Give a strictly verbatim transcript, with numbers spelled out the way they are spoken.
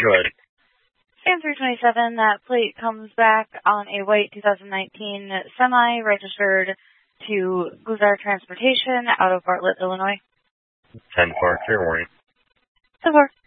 Go ahead. Sam three twenty-seven, that plate comes back on a white two thousand nineteen semi registered to Guzar Transportation out of Bartlett, Illinois. ten four, clear warning. ten four.